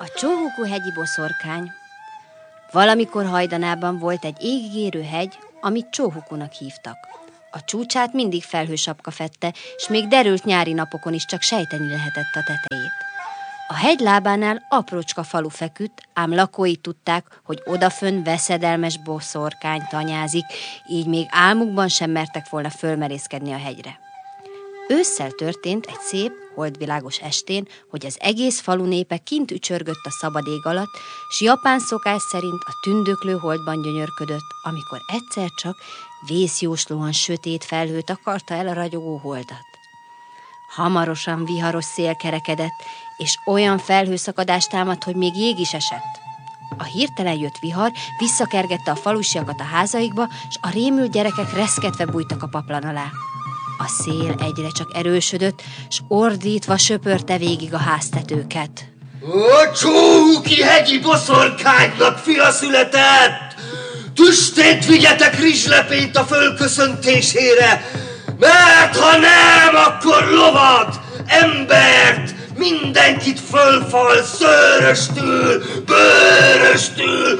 A Csóhukú-hegyi boszorkány. Valamikor hajdanában volt egy égigérő hegy, amit Csóhukunak hívtak. A csúcsát mindig felhősapka fedte, s még derült nyári napokon is csak sejteni lehetett a tetejét. A hegy lábánál aprócska falu feküdt, ám lakói tudták, hogy odafönn veszedelmes boszorkány tanyázik, így még álmukban sem mertek volna fölmerészkedni a hegyre. Ősszel történt egy szép, holdvilágos estén, hogy az egész falu népe kint ücsörgött a szabad ég alatt, s japán szokás szerint a tündöklő holdban gyönyörködött, amikor egyszer csak vészjóslóan sötét felhő takarta el a ragyogó holdat. Hamarosan viharos szél kerekedett, és olyan felhőszakadást támadt, hogy még jég is esett. A hirtelen jött vihar visszakergette a falusiakat a házaikba, s a rémült gyerekek reszketve bújtak a paplan alá. A szél egyre csak erősödött, s ordítva söpörte végig a háztetőket. A Csóhuki-hegyi boszorkánynak fia született! Tüstént vigyetek rizslepényt a fölköszöntésére, mert ha nem, akkor lovat, embert, mindenkit fölfal szőröstül, bőröstül.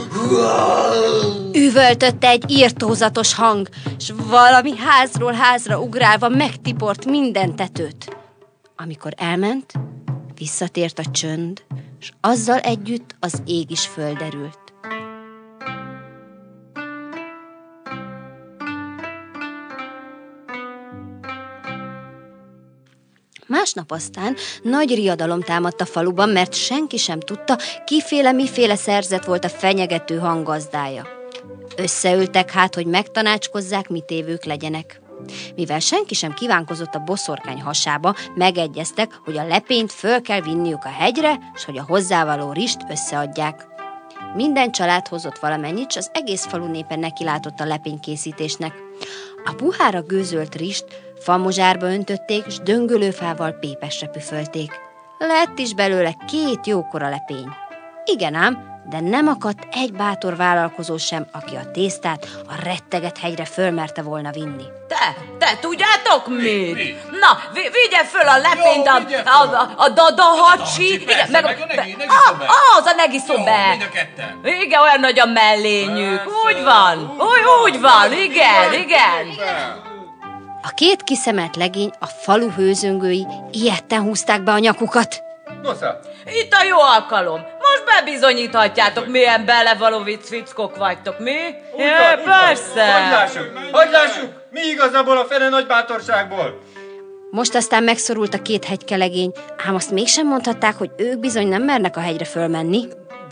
Üvöltött egy irtózatos hang, s valami házról házra ugrálva megtiport minden tetőt. Amikor elment, visszatért a csönd, s azzal együtt az ég is földerült. Másnap aztán nagy riadalom támadt a faluban, mert senki sem tudta, miféle szerzet volt a fenyegető hang gazdája. Összeültek hát, hogy megtanácskozzák, mit évők legyenek. Mivel senki sem kívánkozott a boszorkány hasába, megegyeztek, hogy a lepényt föl kell vinniük a hegyre, s hogy a hozzávaló rist összeadják. Minden család hozott valamennyit, s az egész falu népe nekilátott a lepénykészítésnek. A puhára gőzölt rist famozsárba öntötték, s döngölőfával pépesre püfölték. Lett is belőle 2 jókora lepény. Igen ám, de nem akadt egy bátor vállalkozó sem, aki a tésztát a retteget hegyre fölmerte volna vinni. Te tudjátok mit? Mi? Na, vigye föl a lepényt a Dada Hacsi. Igen, meg az a Negiszobbe. Mind a ketten. Igen, olyan nagy a mellényük. Úgy van, úgy van, igen. A 2 kiszemelt legény, a falu hőzöngői ilyetten húzták be a nyakukat. Nosza! Itt a jó alkalom. Most bebizonyíthatjátok, milyen belevaló fickók vagytok, mi? Persze. Hogy lássuk, mi igazából a fene nagy bátorságból? Most aztán megszorult a 2 hegykelegény, ám azt mégsem mondhatták, hogy ők bizony nem mernek a hegyre fölmenni.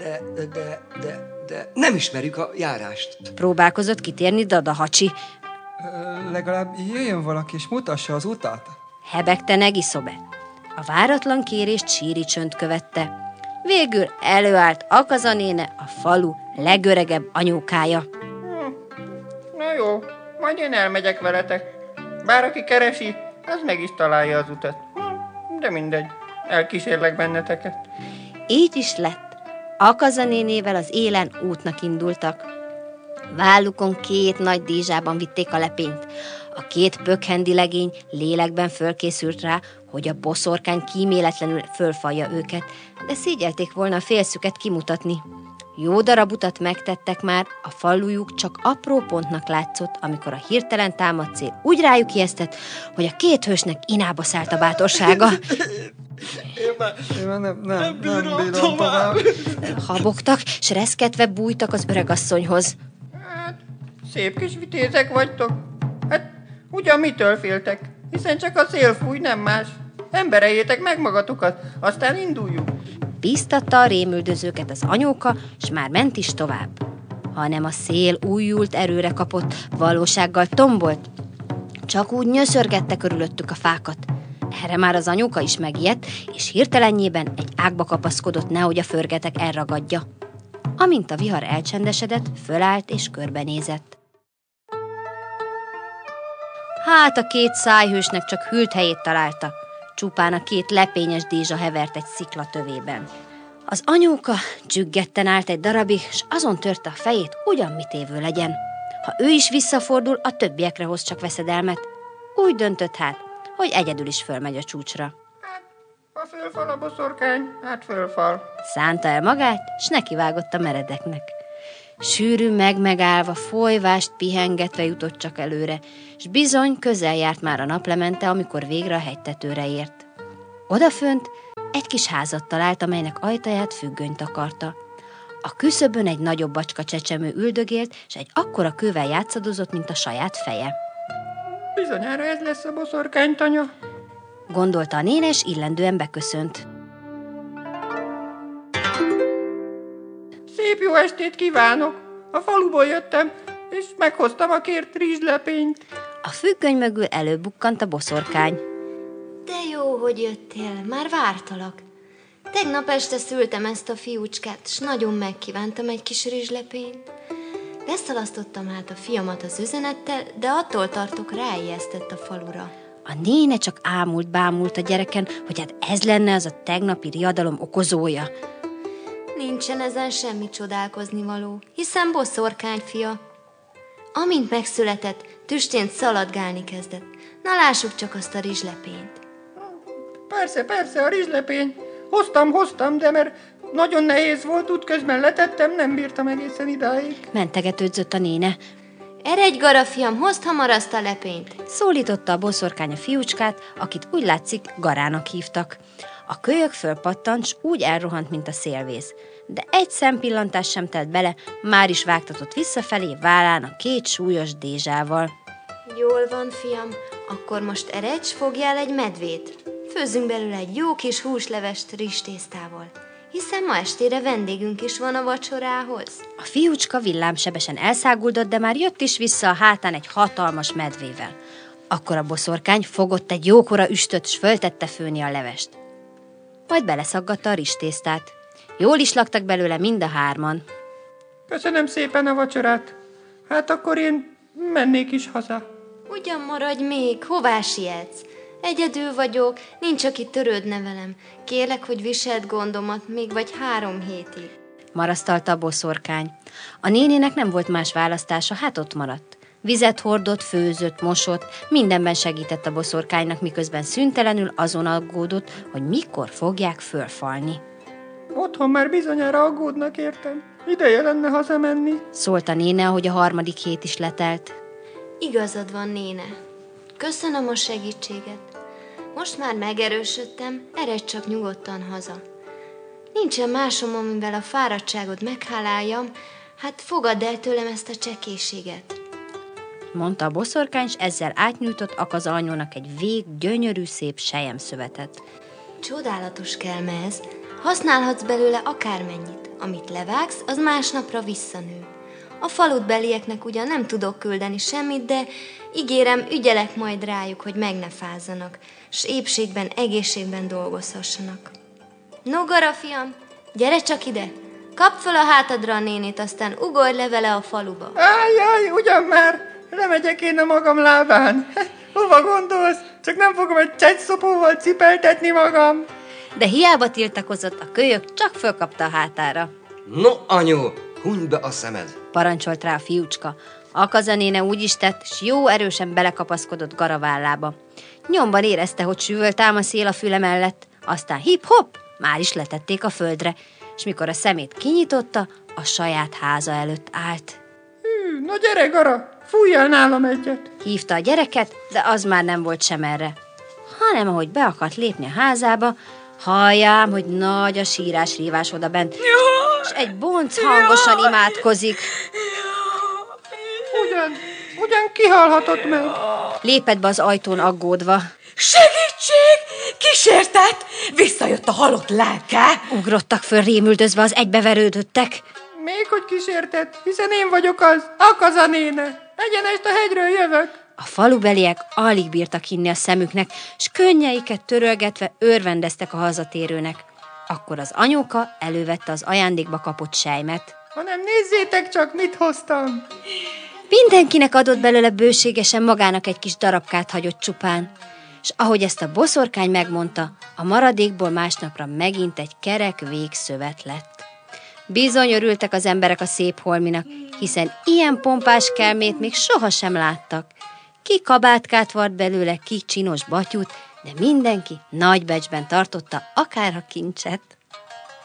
De nem ismerjük a járást. Próbálkozott kitérni Dada Hacsi. Legalább jöjjön valaki és mutassa az utat. Hebegte Negiszobe. A váratlan kérést síri csönd követte. Végül előállt Akaza néne, a falu legöregebb anyókája. Na jó, majd én elmegyek veletek. Bár aki keresi, az meg is találja az utat. De mindegy, elkísérlek benneteket. Így is lett. Akaza nénével az élen útnak indultak. Vállukon 2 nagy dízsában vitték a lepényt. A 2 pökhendi legény lélekben fölkészült rá, hogy a boszorkány kíméletlenül fölfalja őket, de szégyelték volna a félszüket kimutatni. Jó darab utat megtettek már, a falujuk csak apró pontnak látszott, amikor a hirtelen támadt szél úgy rájuk ijesztett, hogy a 2 hősnek inába szállt a bátorsága. Nem bírom tovább. Habogtak, s reszketve bújtak az öregasszonyhoz. Hát, szép kis vitézek vagytok. Hát, ugyan mitől féltek? Hiszen csak a szél fúj, nem más. Embereljétek meg magatokat, aztán induljuk. Bíztatta a rémüldözőket az anyóka, s már ment is tovább. Hanem a szél újult erőre kapott, valósággal tombolt. Csak úgy nyöszörgette körülöttük a fákat. Erre már az anyóka is megijedt, és hirtelenjében egy ágba kapaszkodott, nehogy a förgetek elragadja. Amint a vihar elcsendesedett, fölállt és körbenézett. Hát a 2 szájhősnek csak hűlt helyét találta. Csupán a 2 lepényes dízsa hevert egy szikla tövében. Az anyóka dzsüggetten állt egy darabig, s azon törte a fejét, ugyan mit évő legyen. Ha ő is visszafordul, a többiekre hoz csak veszedelmet. Úgy döntött hát, hogy egyedül is fölmegy a csúcsra. Hát, ha fölfal a boszorkány, hát fölfal. Szánta el magát, s nekivágott a meredeknek. Sűrű megmegállva, folyvást pihengetve jutott csak előre, s bizony közel járt már a naplemente, amikor végre a hegytetőre ért. Odafönt egy kis házat talált, amelynek ajtaját függöny takarta. A küszöbön egy nagyobb bacska csecsemő üldögélt, s egy akkora kővel játszadozott, mint a saját feje. Bizonyára ez lesz a boszorkány tanya, gondolta a néne, és illendően beköszönt. Szép jó estét kívánok! A faluból jöttem, és meghoztam a kért rizslepényt. A függöny mögül előbukkant a boszorkány. De jó, hogy jöttél, már vártalak. Tegnap este szültem ezt a fiúcskát, s nagyon megkívántam egy kis rizslepényt. Leszalasztottam hát a fiamat az üzenettel, de attól tartok, ráijesztett a falura. A néne csak bámult a gyereken, hogy hát ez lenne az a tegnapi riadalom okozója. Nincsen ezen semmi csodálkozni való, hiszen boszorkány fia. Amint megszületett, tüstént szaladgálni kezdett. Na lássuk csak azt a rizslepényt. Persze, a rizslepény. Hoztam, de mert nagyon nehéz volt, útközben letettem, nem bírtam egészen idáig. Mentegetődzött a néne. Eredj, gara fiam, hozd hamar azt a lepényt. Szólította a boszorkány a fiúcskát, akit úgy látszik Garának hívtak. A kölyök fölpattant, s úgy elrohant, mint a szélvész. De egy szempillantás sem telt bele, már is vágtatott visszafelé vállán a 2 súlyos dézsával. Jól van, fiam, akkor most eredj, fogjál egy medvét. Főzzünk belőle egy jó kis húslevest rizstésztával, hiszen ma estére vendégünk is van a vacsorához. A fiúcska villámsebesen elszáguldott, de már jött is vissza a hátán egy hatalmas medvével. Akkor a boszorkány fogott egy jókora üstöt, s föltette főni a levest. Majd beleszaggatta a rizstésztát. Jól is laktak belőle mind a 3. Köszönöm szépen a vacsorát. Hát akkor én mennék is haza. Ugyan maradj még, hová sietsz? Egyedül vagyok, nincs, aki törődne velem. Kérlek, hogy viseld gondomat még vagy 3 hétig. Marasztalta a boszorkány. A nénének nem volt más választása, hát ott maradt. Vizet hordott, főzött, mosott, mindenben segített a boszorkánynak, miközben szüntelenül azon aggódott, hogy mikor fogják fölfalni. Otthon már bizonyára aggódnak, értem. Ideje lenne hazamenni. Szólt a néne, ahogy a 3. hét is letelt. Igazad van, néne. Köszönöm a segítséget. Most már megerősödtem, eredj csak nyugodtan haza. Nincsen másom, amivel a fáradtságod megháláljam, hát fogadd el tőlem ezt a csekélységet. Mondta a boszorkány, s ezzel átnyújtott Akaza anyónak egy gyönyörű, szép selyemszövetet. Csodálatos kelme ez. Használhatsz belőle akármennyit. Amit levágsz, az másnapra visszanő. A faludbelieknek ugyan nem tudok küldeni semmit, de ígérem, ügyelek majd rájuk, hogy meg ne fázzanak, s épségben, egészségben dolgozhassanak. No, gara fiam, gyere csak ide! Kapd föl a hátadra a nénét, aztán ugorj le vele a faluba. Ájjaj, ugyan már! Lemegyek én a magam lábán. Hova gondolsz? Csak nem fogom egy csegyszopóval cipeltetni magam. De hiába tiltakozott, a kölyök csak fölkapta a hátára. No, anyu, huny be a szemed! Parancsolt rá a fiúcska. Akaza néne úgy is tett, s jó erősen belekapaszkodott Gara vállába. Nyomban érezte, hogy süvölt ám a szél a füle mellett, aztán hip-hop, már is letették a földre, és mikor a szemét kinyitotta, a saját háza előtt állt. Na gyere, Gara, fújjál nálam egyet. Hívta a gyereket, de az már nem volt sem erre, hanem ahogy be akart lépni a házába, halljám, hogy nagy a sírás-rívás odabent, és egy bonc hangosan imádkozik. Ugyan kihalhatott meg. Lépett be az ajtón aggódva. Segítség! Kísértet! Visszajött a halott lelke! Ugrottak föl rémüldözve az egybeverődöttek. Még hogy kísértett, hiszen én vagyok az, Akaza néne. Egyenest a hegyről jövök. A falubeliek alig bírtak hinni a szemüknek, s könnyeiket törölgetve örvendeztek a hazatérőnek. Akkor az anyóka elővette az ajándékba kapott selymet. Hanem nézzétek csak, mit hoztam. Mindenkinek adott belőle bőségesen, magának egy kis darabkát hagyott csupán. És ahogy ezt a boszorkány megmondta, a maradékból másnapra megint egy kerek végszövet lett. Bizony örültek az emberek a szép holminak, hiszen ilyen pompás kelmét még sohasem láttak. Ki kabátkát vart belőle, ki csinos batyút, de mindenki nagy becsben tartotta akár a kincset.